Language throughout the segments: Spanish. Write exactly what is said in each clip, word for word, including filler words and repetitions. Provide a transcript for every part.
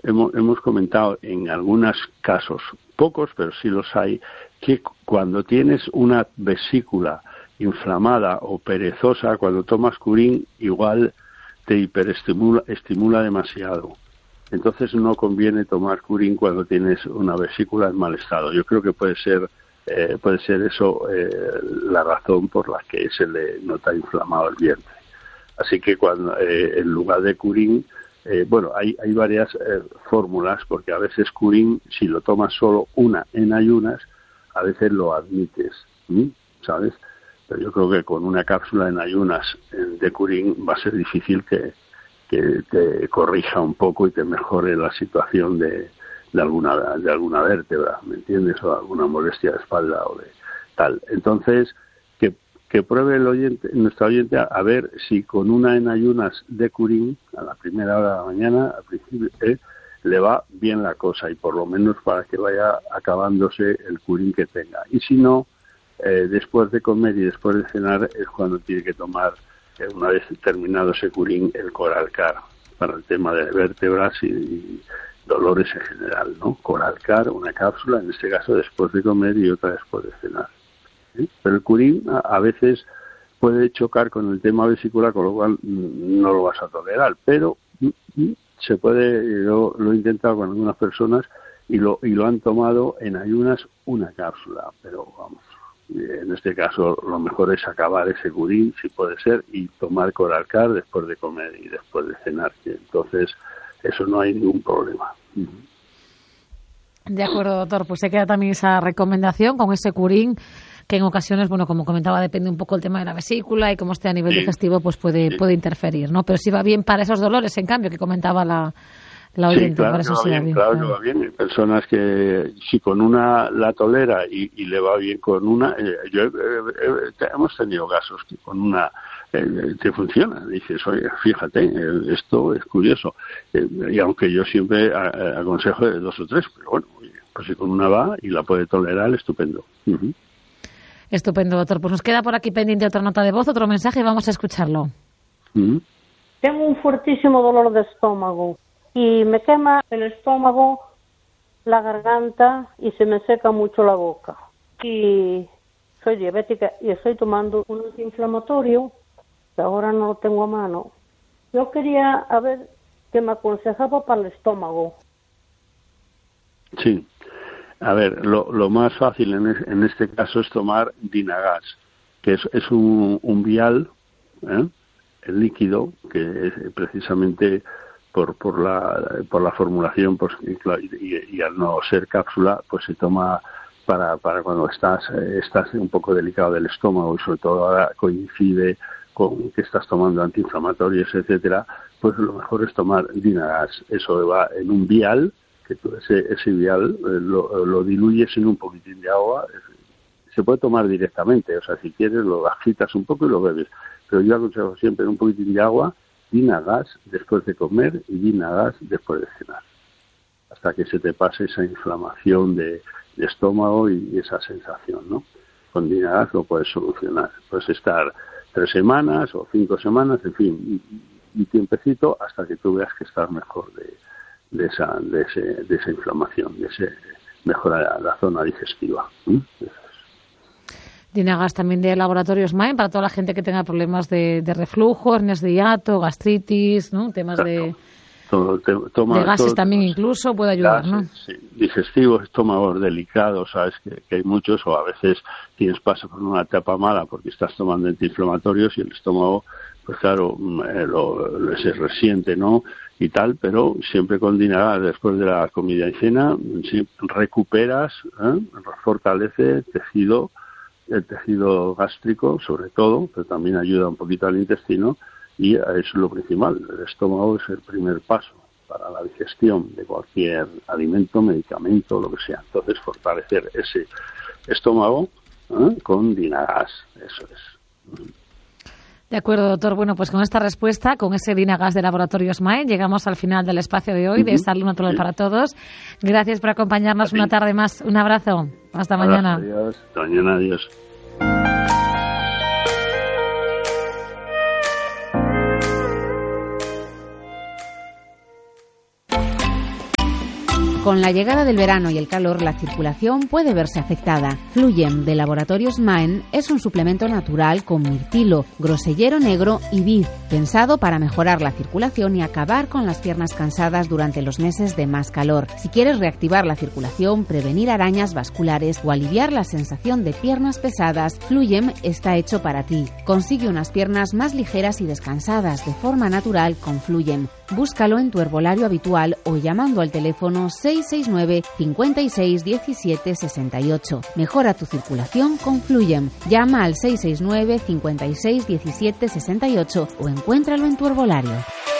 hemos, hemos comentado en algunos casos, pocos, pero sí los hay, que cuando tienes una vesícula inflamada o perezosa, cuando tomas curín, igual te hiperestimula estimula demasiado. Entonces no conviene tomar curín cuando tienes una vesícula en mal estado. Yo creo que puede ser eh, puede ser eso eh, la razón por la que se le nota inflamado el vientre. Así que cuando eh, en lugar de curín, eh, bueno, hay, hay varias eh, fórmulas, porque a veces curín, si lo tomas solo una en ayunas, a veces lo admites, ¿sí? ¿Sabes? Pero yo creo que con una cápsula en ayunas de curín va a ser difícil que, que te corrija un poco y te mejore la situación de, de alguna de alguna vértebra, ¿me entiendes? O alguna molestia de espalda o de tal. Entonces, que, que pruebe el oyente, nuestro oyente, a, a ver si con una en ayunas de curín, a la primera hora de la mañana, al principio, eh, le va bien la cosa, y por lo menos para que vaya acabándose el curín que tenga. Y si no, eh, después de comer y después de cenar es cuando tiene que tomar, eh, una vez terminado ese curín, el Coralcar, para el tema de vértebras y, y dolores en general, ¿no? Coralcar, una cápsula, en este caso después de comer y otra después de cenar. ¿Sí? Pero el curín a, a veces puede chocar con el tema vesicular, con lo cual no lo vas a tolerar, pero se puede, yo lo he intentado con algunas personas y lo y lo han tomado en ayunas una cápsula, pero vamos, en este caso lo mejor es acabar ese curín, si puede ser, y tomar Coralcar después de comer y después de cenar, que entonces eso no hay ningún problema. De acuerdo, doctor, pues se queda también esa recomendación con ese curín, que en ocasiones, bueno, como comentaba, depende un poco el tema de la vesícula y cómo esté a nivel sí. digestivo, pues puede sí. puede interferir, ¿no? Pero sí va bien para esos dolores, en cambio, que comentaba la, la oyente. Sí, claro, para eso que va sí bien, va bien. Claro, claro que va bien. Hay personas que si con una la tolera y, y le va bien con una, eh, yo eh, eh, hemos tenido casos que con una eh, te funciona. Dices, oye, fíjate, eh, esto es curioso. Eh, y aunque yo siempre a, a, aconsejo de dos o tres, pero bueno, pues si con una va y la puede tolerar, estupendo. Uh-huh. Estupendo, doctor. Pues nos queda por aquí pendiente otra nota de voz, otro mensaje y vamos a escucharlo. Uh-huh. Tengo un fuertísimo dolor de estómago y me quema el estómago, la garganta y se me seca mucho la boca. Y soy diabética y estoy tomando un antiinflamatorio que ahora no lo tengo a mano. Yo quería a ver qué me aconsejaba para el estómago. Sí. A ver, lo, lo más fácil en, es, en este caso es tomar Dinagas, que es, es un, un vial, ¿eh? El líquido, que es precisamente por por la por la formulación, pues, y, y al no ser cápsula, pues se toma para para cuando estás eh, estás un poco delicado del estómago, y sobre todo ahora coincide con que estás tomando antiinflamatorios, etcétera, pues lo mejor es tomar Dinagas. Eso va en un vial, que tú ese, ese vial eh, lo, lo diluyes en un poquitín de agua. Se puede tomar directamente, o sea, si quieres lo agitas un poco y lo bebes, pero yo aconsejo siempre en un poquitín de agua, Dinagas después de comer y Dinagas después de cenar, hasta que se te pase esa inflamación de, de estómago y esa sensación, ¿no? Con Dinagas lo puedes solucionar, puedes estar tres semanas o cinco semanas, en fin, un tiempecito hasta que tú veas que estás mejor de de esa de ese de esa inflamación, de ese mejora la, la zona digestiva. ¿Mm? Dinagas también de Laboratorios Main para toda la gente que tenga problemas de, de reflujo, hernias de hiato, gastritis, ¿no? Temas de, todo, te, toma, de gases todo, también incluso puede ayudar, gases, ¿no? Sí, digestivos, estómagos delicados, sabes que, que hay muchos, o a veces tienes paso por una etapa mala porque estás tomando antiinflamatorios y el estómago, pues claro, eh, lo, lo, se resiente, ¿no? Y tal, pero siempre con Dinagas después de la comida y cena, sí, recuperas, ¿eh? Fortalece tejido, el tejido gástrico sobre todo, pero también ayuda un poquito al intestino, y eso es lo principal. El estómago es el primer paso para la digestión de cualquier alimento, medicamento, lo que sea. Entonces fortalecer ese estómago, ¿eh? Con Dinagas, eso es. De acuerdo, doctor. Bueno, pues con esta respuesta, con ese Dinagas de Laboratorios Main, llegamos al final del espacio de hoy, uh-huh. de Salud Natural sí. para Todos. Gracias por acompañarnos una tarde más. Un abrazo. Hasta abrazo, mañana. Adiós. Hasta mañana. Adiós. Con la llegada del verano y el calor, la circulación puede verse afectada. Fluyem de Laboratorios Maen es un suplemento natural con mirtilo, grosellero negro y vid, pensado para mejorar la circulación y acabar con las piernas cansadas durante los meses de más calor. Si quieres reactivar la circulación, prevenir arañas vasculares o aliviar la sensación de piernas pesadas, Fluyem está hecho para ti. Consigue unas piernas más ligeras y descansadas de forma natural con Fluyem. Búscalo en tu herbolario habitual o llamando al teléfono seis seis nueve, cinco seis, diecisiete, sesenta y ocho. Mejora tu circulación con Fluyem. Llama al seis seis nueve, cinco seis, diecisiete, sesenta y ocho o encuéntralo en tu herbolario.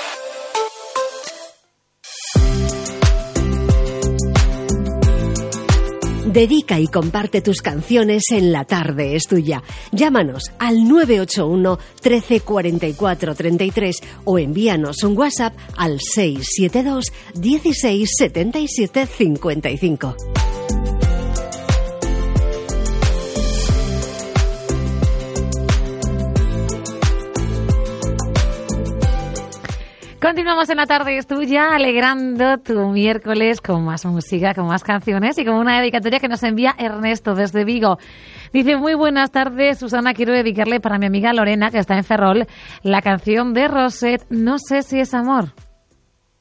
Dedica y comparte tus canciones en La Tarde es Tuya. Llámanos al nueve ocho uno, trece, cuarenta y cuatro, treinta y tres o envíanos un WhatsApp al seis siete dos, dieciséis, setenta y siete, cincuenta y cinco. Continuamos en La Tarde es Tuya, alegrando tu miércoles con más música, con más canciones y con una dedicatoria que nos envía Ernesto desde Vigo. Dice: muy buenas tardes, Susana, quiero dedicarle para mi amiga Lorena, que está en Ferrol, la canción de Roset, No sé si es amor.